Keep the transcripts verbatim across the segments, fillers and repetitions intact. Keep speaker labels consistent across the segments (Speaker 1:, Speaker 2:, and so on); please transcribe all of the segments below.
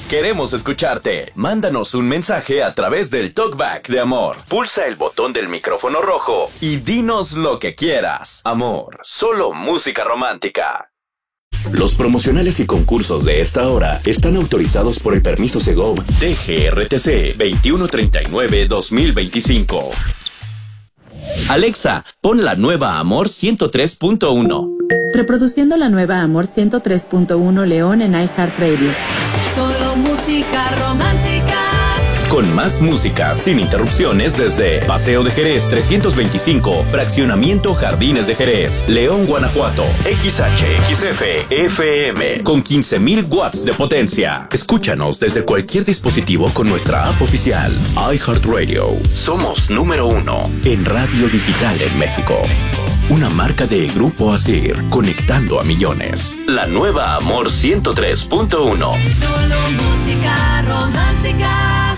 Speaker 1: Queremos escucharte. Mándanos un mensaje a través del Talkback de Amor. Pulsa el botón del micrófono rojo y dinos lo que quieras. Amor, solo música romántica. Los promocionales y concursos de esta hora están autorizados por el permiso Segov T G R T C veintiuno treinta y nueve dos mil veinticinco. Alexa, pon la nueva Amor ciento tres punto uno.
Speaker 2: Reproduciendo la nueva Amor ciento tres punto uno León en iHeartRadio.
Speaker 3: Solo música romántica.
Speaker 1: Con más música, sin interrupciones, desde Paseo de Jerez trescientos veinticinco, Fraccionamiento Jardines de Jerez, León, Guanajuato, X H X F F M, con quince mil watts de potencia. Escúchanos desde cualquier dispositivo con nuestra app oficial, iHeartRadio. Somos número uno en radio digital en México. Una marca de Grupo Asir, conectando a millones. La nueva Amor ciento tres punto uno.
Speaker 3: Solo música romántica.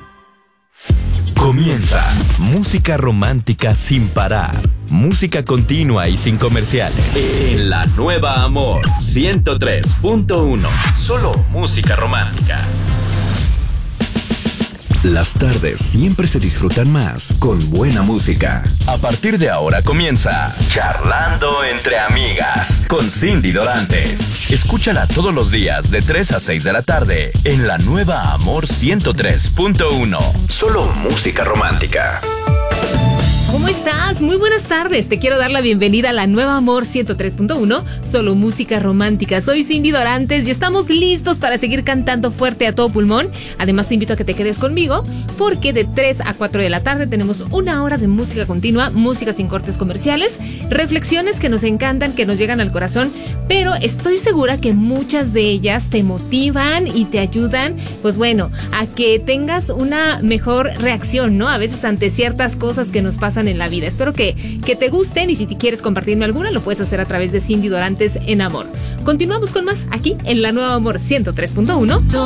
Speaker 4: Comienza música romántica sin parar. Música continua y sin comerciales.
Speaker 1: En la nueva Amor ciento tres punto uno. Solo música romántica. Las tardes siempre se disfrutan más con buena música. A partir de ahora comienza Charlando entre Amigas con Cindy Dorantes. Escúchala todos los días de tres a seis de la tarde en la nueva Amor ciento tres punto uno. Solo música romántica.
Speaker 5: ¿Cómo estás? Muy buenas tardes. Te quiero dar la bienvenida a la nueva Amor ciento tres punto uno, solo música romántica. Soy Cindy Dorantes y estamos listos para seguir cantando fuerte a todo pulmón. Además te invito a que te quedes conmigo porque de tres a cuatro de la tarde tenemos una hora de música continua, música sin cortes comerciales, reflexiones que nos encantan, que nos llegan al corazón, pero estoy segura que muchas de ellas te motivan y te ayudan, pues bueno, a que tengas una mejor reacción, ¿no? A veces ante ciertas cosas que nos pasan en la vida. Espero que, que te gusten y si te quieres compartirme alguna lo puedes hacer a través de Cindy Dorantes en Amor. Continuamos con más aquí en la nueva Amor ciento tres punto uno.